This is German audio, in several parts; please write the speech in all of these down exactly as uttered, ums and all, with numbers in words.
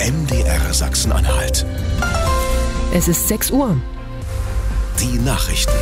M D R Sachsen-Anhalt. Es ist sechs Uhr. Die Nachrichten.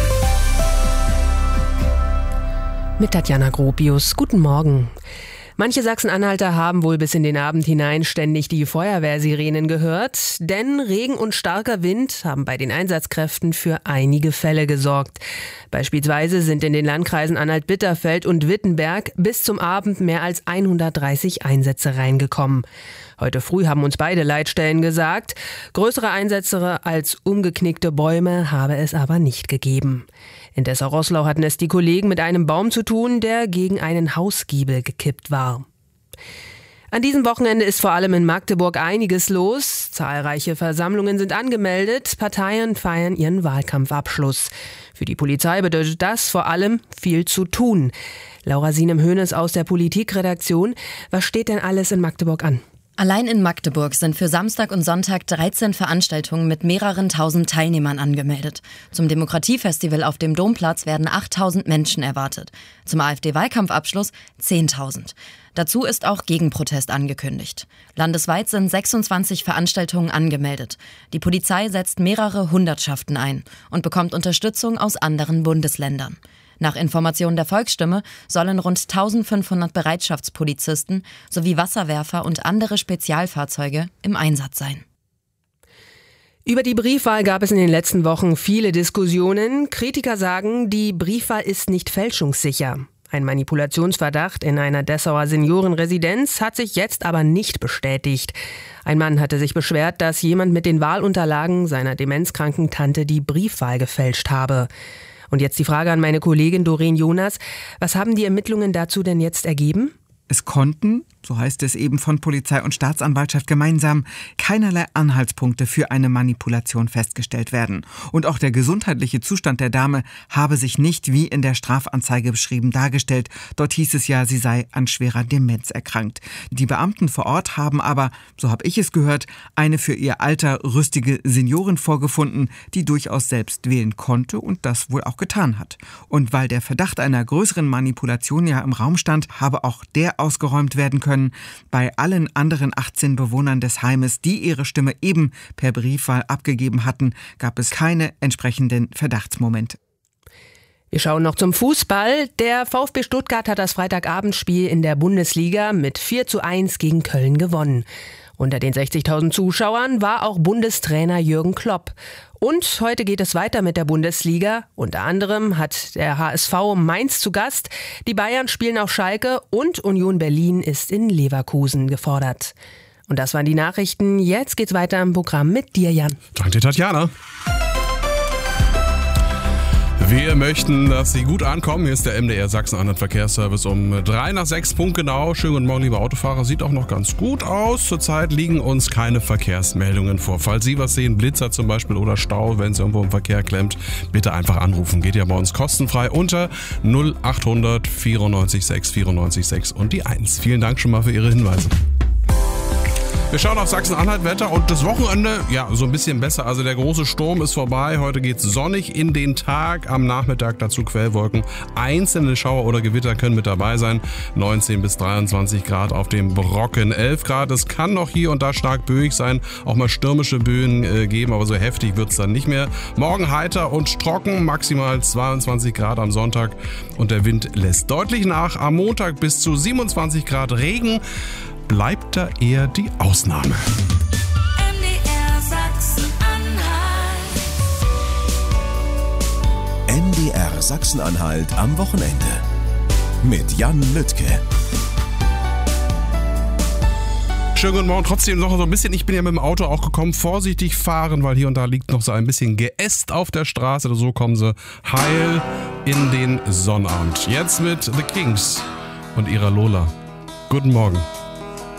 Mit Tatjana Gropius. Guten Morgen. Manche Sachsen-Anhalter haben wohl bis in den Abend hinein ständig die Feuerwehrsirenen gehört, denn Regen und starker Wind haben bei den Einsatzkräften für einige Fälle gesorgt. Beispielsweise sind in den Landkreisen Anhalt-Bitterfeld und Wittenberg bis zum Abend mehr als hundertdreißig Einsätze reingekommen. Heute früh haben uns beide Leitstellen gesagt, größere Einsätze als umgeknickte Bäume habe es aber nicht gegeben. In Dessau-Roßlau hatten es die Kollegen mit einem Baum zu tun, der gegen einen Hausgiebel gekippt war. An diesem Wochenende ist vor allem in Magdeburg einiges los. Zahlreiche Versammlungen sind angemeldet. Parteien feiern ihren Wahlkampfabschluss. Für die Polizei bedeutet das vor allem viel zu tun. Laura Sienem-Hoeneß aus der Politikredaktion. Was steht denn alles in Magdeburg an? Allein in Magdeburg sind für Samstag und Sonntag dreizehn Veranstaltungen mit mehreren tausend Teilnehmern angemeldet. Zum Demokratiefestival auf dem Domplatz werden achttausend Menschen erwartet. Zum AfD-Wahlkampfabschluss zehntausend. Dazu ist auch Gegenprotest angekündigt. Landesweit sind sechsundzwanzig Veranstaltungen angemeldet. Die Polizei setzt mehrere Hundertschaften ein und bekommt Unterstützung aus anderen Bundesländern. Nach Informationen der Volksstimme sollen rund eintausendfünfhundert Bereitschaftspolizisten sowie Wasserwerfer und andere Spezialfahrzeuge im Einsatz sein. Über die Briefwahl gab es in den letzten Wochen viele Diskussionen. Kritiker sagen, die Briefwahl ist nicht fälschungssicher. Ein Manipulationsverdacht in einer Dessauer Seniorenresidenz hat sich jetzt aber nicht bestätigt. Ein Mann hatte sich beschwert, dass jemand mit den Wahlunterlagen seiner demenzkranken Tante die Briefwahl gefälscht habe. Und jetzt die Frage an meine Kollegin Doreen Jonas. Was haben die Ermittlungen dazu denn jetzt ergeben? Es konnten, so heißt es eben von Polizei und Staatsanwaltschaft gemeinsam, keinerlei Anhaltspunkte für eine Manipulation festgestellt werden. Und auch der gesundheitliche Zustand der Dame habe sich nicht wie in der Strafanzeige beschrieben dargestellt. Dort hieß es ja, sie sei an schwerer Demenz erkrankt. Die Beamten vor Ort haben aber, so habe ich es gehört, eine für ihr Alter rüstige Seniorin vorgefunden, die durchaus selbst wählen konnte und das wohl auch getan hat. Und weil der Verdacht einer größeren Manipulation ja im Raum stand, habe auch der ausgeräumt werden können. Bei allen anderen achtzehn Bewohnern des Heimes, die ihre Stimme eben per Briefwahl abgegeben hatten, gab es keine entsprechenden Verdachtsmomente. Wir schauen noch zum Fußball. Der VfB Stuttgart hat das Freitagabendspiel in der Bundesliga mit vier zu eins gegen Köln gewonnen. Unter den sechzigtausend Zuschauern war auch Bundestrainer Jürgen Klopp. Und heute geht es weiter mit der Bundesliga. Unter anderem hat der H S V Mainz zu Gast. Die Bayern spielen auf Schalke und Union Berlin ist in Leverkusen gefordert. Und das waren die Nachrichten. Jetzt geht's weiter im Programm mit dir, Jan. Danke, Tatjana. Wir möchten, dass Sie gut ankommen. Hier ist der M D R Sachsen-Anhalt Verkehrsservice um drei nach sechs punktgenau. Schönen guten Morgen, liebe Autofahrer. Sieht auch noch ganz gut aus. Zurzeit liegen uns keine Verkehrsmeldungen vor. Falls Sie was sehen, Blitzer zum Beispiel oder Stau, wenn es irgendwo im Verkehr klemmt, bitte einfach anrufen. Geht ja bei uns kostenfrei unter null achthundert vierundneunzig sechs vierundneunzig sechs und die eins. Vielen Dank schon mal für Ihre Hinweise. Wir schauen auf Sachsen-Anhalt-Wetter und das Wochenende, ja, so ein bisschen besser. Also der große Sturm ist vorbei. Heute geht's sonnig in den Tag. Am Nachmittag dazu Quellwolken. Einzelne Schauer oder Gewitter können mit dabei sein. neunzehn bis dreiundzwanzig Grad auf dem Brocken. elf Grad. Es kann noch hier und da stark böig sein. Auch mal stürmische Böen äh, geben, aber so heftig wird's dann nicht mehr. Morgen heiter und trocken. Maximal zweiundzwanzig Grad am Sonntag. Und der Wind lässt deutlich nach. Am Montag bis zu siebenundzwanzig Grad Regen. Bleibt da eher die Ausnahme. M D R Sachsen-Anhalt. M D R Sachsen-Anhalt am Wochenende. Mit Jan Lüttke. Schönen guten Morgen. Trotzdem noch so ein bisschen, ich bin ja mit dem Auto auch gekommen, vorsichtig fahren, weil hier und da liegt noch so ein bisschen Geäst auf der Straße. So kommen sie heil in den Sonnabend. Jetzt mit The Kings und ihrer Lola. Guten Morgen.